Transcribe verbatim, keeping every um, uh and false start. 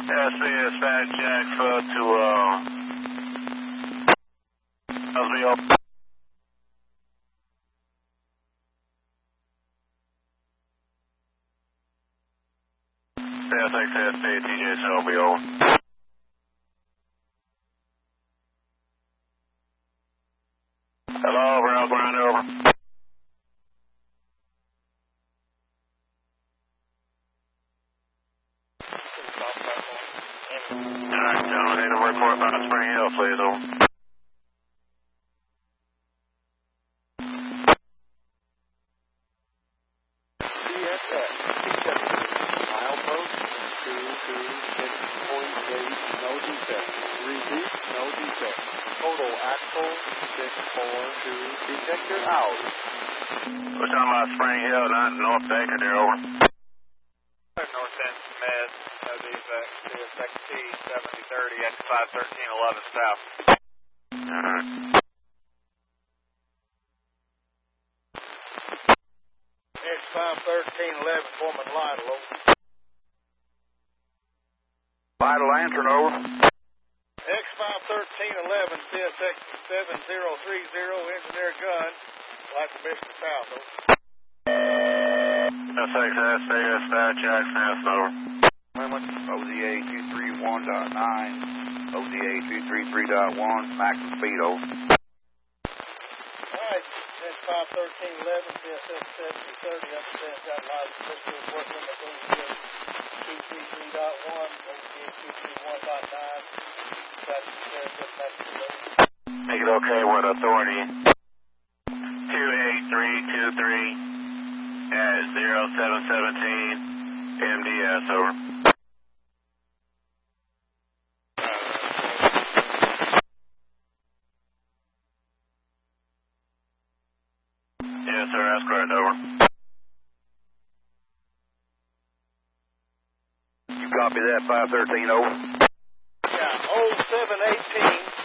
S B dispatch Jack uh, to uh, Oswego. S X S B T J Oswego. Hello, Rail Ground over. Alright, gentlemen, need a report about Spring Hill, please, over. C S S, milepost two two six point eight, no defect. Repeat, no defect. Total axle six four two, detector out. We're talking about Spring Hill, not North Baker there, over. North End Med, no defect, C S X T seventy thirty, X five thirteen eleven south. Alright. X five thirteen eleven, Foreman Lytle, over. Vital Lantern, over. X five thirteen eleven, C S X seven zero three zero, Engineer Gun, Light Mission South, over. S X S B dispatch Jackson, over. O Z A two three one point nine, O Z A two three three point one, maximum speed, over. Alright, X five thirteen eleven, C S X seventy thirty, understand got a lot of officials working with O Z A two three three point one, O Z A two three one point nine, that's very good message, over. Make it okay with authority two eight three two three at zero seven seventeen M D S, over. Yes, sir, that's correct, over. You copy that, five thirteen, over? Yeah, oh seven eighteen.